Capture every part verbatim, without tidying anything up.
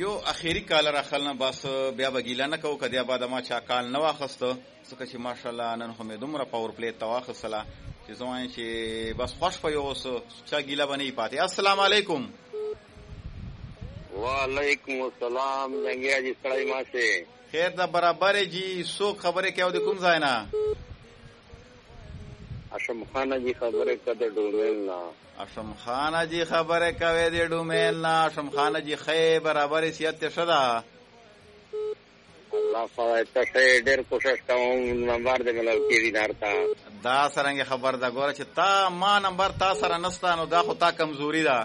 یو اخیری کال راخلنه بس بیا به ګیله نه کوو که دې بعد ما چا کال نه واخسته ځکه چې ماشاءالله نن خو مې دومره پاور پلی ته واخیستله چې زه وایم چې بس خوښ په یو اوس چا ګیله به نه وي پاتې. السلام علیکم. وعلیکم السلام. جنګیا جی سړی ماشه خیر دا برابر جی. څوک خبرې کوي د کوم ځای نه؟ اشم خان جی خبرې کوي د ډومېل نه. اشم خان جی خبرې کوي د ډومېل نه. اشم خان جی خیر برابر سیادت ته ښه ده؟ الله خدای ته ښه ډېر کوشش کوم نمبر دې ملو کېږي درته. دا څرنګه خبر ده ګوره چې تا ما نمبر تا سره نسته نو دا خو تا کمزوري ده.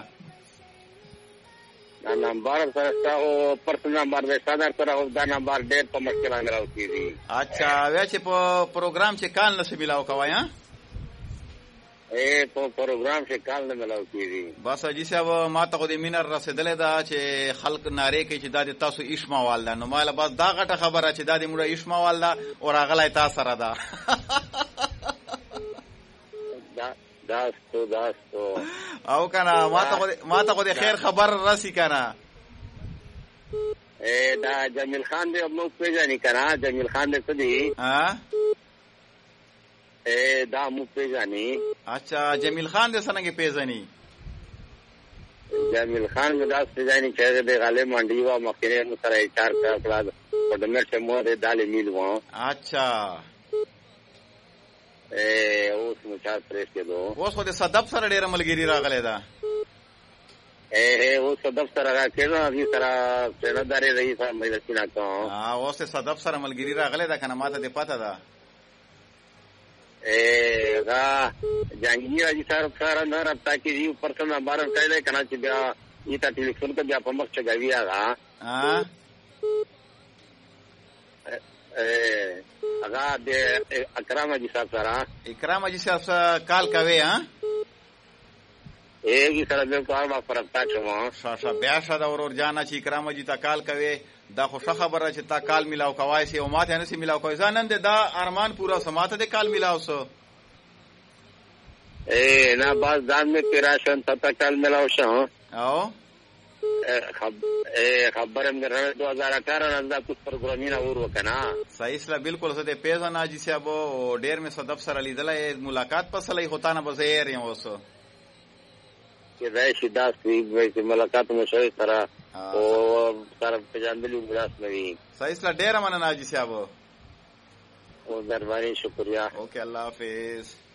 دا نمبر سره ستا خو پرسنل نمبر دی ستا در سره خو دا نمبر ډېر په مشکل باندې راوکېږي. اچھا بیا چې په پروګرام چې کال نه څه میلاو کوئ ها؟ ای په پروګرام چې کال نه میلاو کېږي. بس حاجي صاحب ما ته خو دې مینه رسېدلې ده چې خلک نارې کوي چې دا د تاسو ایشموال ده. نو ما له بس دا غټه خبره چې دا د موږ ایشموال ده او راغلی تا سره ده. داستو داستو او کنه ما ته خو د خیر خبر رسی کنه. ای دا جمیل خان دی موږ پیژنې کنه. جمیل خان دی څه دی؟ ای دا موږ پیژنې. اچھا جمیل خان دی څنګه پیژنې؟ جمیل خان مې داس پیژنې چې هغه د غالب منډي و مخکې مو سره چار کړه په دمر چې مو د دالې میل و. اچھا ای اوس مو چار پریس کې دو. اوس خو د صدب سره ډېره ملګري راغلی ده. ای اوس صدب سره راکېږه هغې سره سینهدارې رئیس مې رسینا کوم. اوس د صدب سره ملګري راغلی ده که نه ما ته دې پته ده. ای هغه جهانګیر حاجي صاحب سره نه رابطه کېږي پرسنل نمبر هم کړی دی که نه چې بیا یې ته ټلیفون که بیا په مخ چګوي هغه هغه د اکرام حاجي صاحب سره. اکرام حاجي صاحب سره کال کوي ها؟ ایږي سره بالکل هر وخت رابطه کوم. ښه ښه بیا ښه ده ورور جانه چې اکرام حاجي ته کال کوي دا خو ښه خبره چې تا کال میلاو کوای سي او ما ته نسي میلاو کوی. زه نن دې دا ارمان پوره سو ما ته دې کال میلاو سو. ای نه بس ځان مې تېرا شو ته ته کال میلاو شو. او خبره مې درنه دو هزار اٹھارہ نه دا کوم پروګرامینه ور وکنه. صحیح سره بالکل زه دې پیژنم حاجي صاحب او ډېر مې صدف سره لیدلی ملاقات په صلی هوتا نه به زه یې یم اوس کېدای شي داسې وي چې ملاقات مو شوی سره او سره پېژندلي داسې نه وي. صحیح سره ډېره مننه حاجي صاحب. او مهرباني شکریه. اوکې الله حافظ.